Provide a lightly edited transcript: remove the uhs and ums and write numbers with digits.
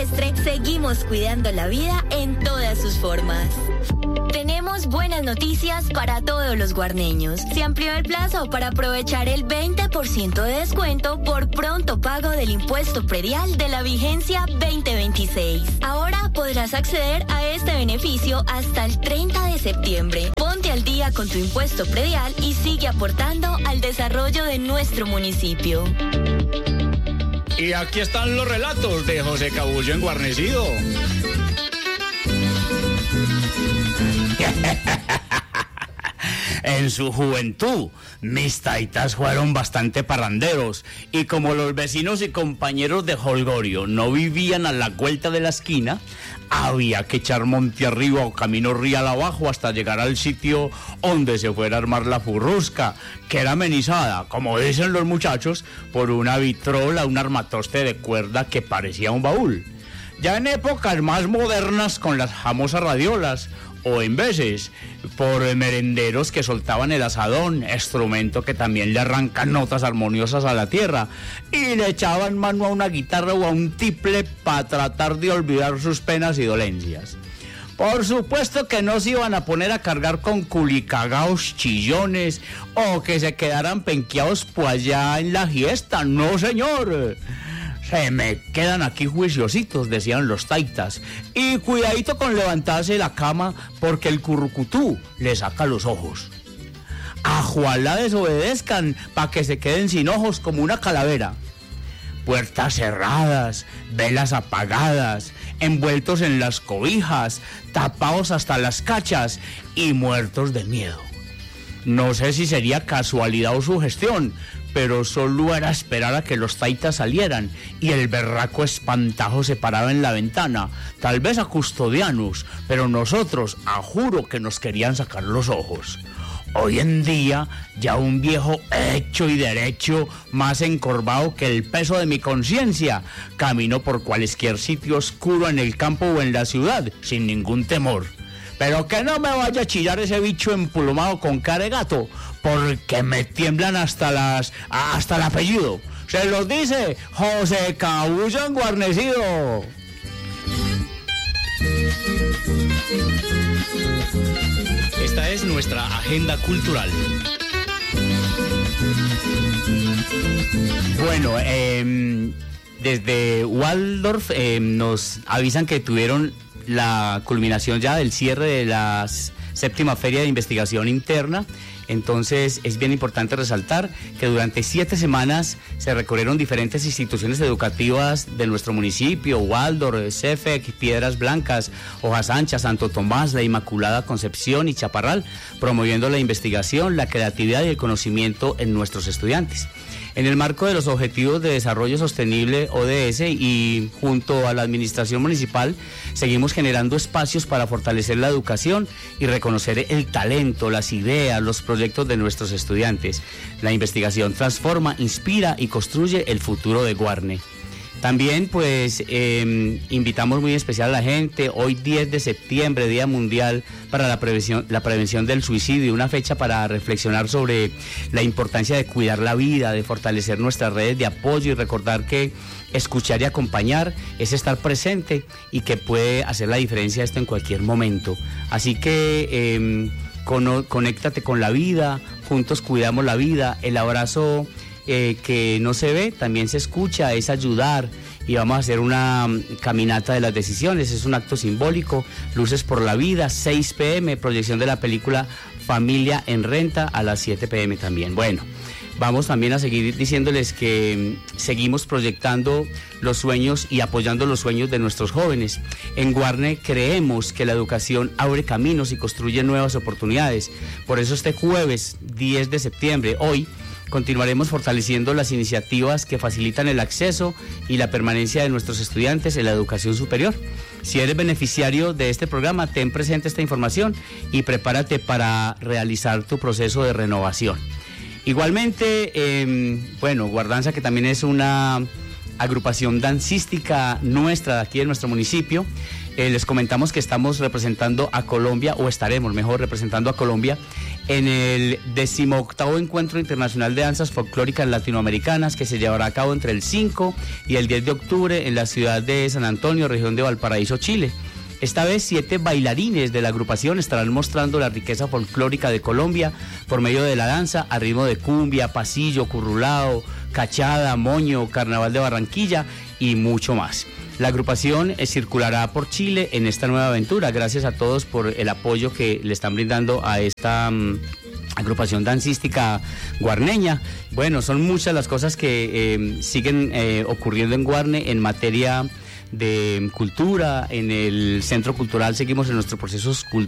silvestre, seguimos cuidando la vida en todas sus formas. Tenemos buenas noticias para todos los guarneños. Se amplió el plazo para aprovechar el 20% de descuento por pronto pago del impuesto predial de la vigencia 2026. Ahora podrás acceder a este beneficio hasta el 30 de septiembre. Ponte al día con tu impuesto predial y sigue aportando al desarrollo de nuestro municipio. Y aquí están los relatos de José Cabullo Enguarnecido. En su juventud, mis taitas fueron bastante parranderos, y como los vecinos y compañeros de Holgorio no vivían a la vuelta de la esquina, había que echar monte arriba o camino rial abajo hasta llegar al sitio donde se fuera a armar la furrusca, que era amenizada, como dicen los muchachos, por una vitrola, un armatoste de cuerda que parecía un baúl. Ya en épocas más modernas, con las famosas radiolas, o en veces por merenderos que soltaban el azadón, instrumento que también le arrancan notas armoniosas a la tierra, y le echaban mano a una guitarra o a un tiple para tratar de olvidar sus penas y dolencias. Por supuesto que no se iban a poner a cargar con culicagaos chillones o que se quedaran penqueados por allá en la fiesta, no señor. Se me quedan aquí juiciositos, decían los taitas. Y cuidadito con levantarse de la cama, porque el currucutú le saca los ojos. Ajualá desobedezcan pa' que se queden sin ojos como una calavera. Puertas cerradas, velas apagadas, envueltos en las cobijas, tapados hasta las cachas y muertos de miedo. No sé si sería casualidad o sugestión, pero solo era esperar a que los taitas salieran y el berraco espantajo se paraba en la ventana, tal vez a custodianos, pero nosotros, a juro que nos querían sacar los ojos. Hoy en día, ya un viejo hecho y derecho, más encorvado que el peso de mi conciencia, camino por cualquier sitio oscuro en el campo o en la ciudad, sin ningún temor. Pero que no me vaya a chillar ese bicho emplumado con cara de gato, porque me tiemblan hasta el apellido. Se los dice José Cabullo Enguarnecido. Esta es nuestra agenda cultural. Bueno, desde Waldorf nos avisan que tuvieron la culminación ya del cierre de la séptima feria de investigación interna. Entonces es bien importante resaltar que durante 7 semanas se recorrieron diferentes instituciones educativas de nuestro municipio: Waldorf, CEFEC, Piedras Blancas, Hojas Anchas, Santo Tomás, La Inmaculada Concepción y Chaparral, promoviendo la investigación, la creatividad y el conocimiento en nuestros estudiantes. En el marco de los Objetivos de Desarrollo Sostenible, ODS, y junto a la Administración Municipal, seguimos generando espacios para fortalecer la educación y reconocer el talento, las ideas, los proyectos de nuestros estudiantes. La investigación transforma, inspira y construye el futuro de Guarne. También pues invitamos muy especial a la gente, hoy 10 de septiembre, Día Mundial para la prevención del suicidio, una fecha para reflexionar sobre la importancia de cuidar la vida, de fortalecer nuestras redes de apoyo y recordar que escuchar y acompañar es estar presente y que puede hacer la diferencia esto en cualquier momento. Así que conéctate con la vida, juntos cuidamos la vida, el abrazo que no se ve, también se escucha, es ayudar, y vamos a hacer una caminata de las decisiones, es un acto simbólico, Luces por la Vida, 6 p.m, proyección de la película Familia en Renta a las 7 p.m. también. Bueno, vamos también a seguir diciéndoles que seguimos proyectando los sueños y apoyando los sueños de nuestros jóvenes. En Guarne creemos que la educación abre caminos y construye nuevas oportunidades. Por eso este jueves 10 de septiembre, hoy, continuaremos fortaleciendo las iniciativas que facilitan el acceso y la permanencia de nuestros estudiantes en la educación superior. Si eres beneficiario de este programa, ten presente esta información y prepárate para realizar tu proceso de renovación. Igualmente, Guardanza, que también es una agrupación dancística nuestra, de aquí de nuestro municipio. Les comentamos que estamos representando a Colombia, o estaremos mejor representando a Colombia, en el 18º Encuentro Internacional de Danzas Folclóricas Latinoamericanas, que se llevará a cabo entre el 5 y el 10 de octubre en la ciudad de San Antonio, región de Valparaíso, Chile. Esta vez 7 bailarines de la agrupación estarán mostrando la riqueza folclórica de Colombia por medio de la danza a ritmo de cumbia, pasillo, currulao, cachada, moño, carnaval de Barranquilla y mucho más. La agrupación circulará por Chile en esta nueva aventura. Gracias a todos por el apoyo que le están brindando a esta agrupación dancística guarneña. Bueno, son muchas las cosas que siguen ocurriendo en Guarne en materia de cultura. En el Centro Cultural seguimos en nuestros procesos culturales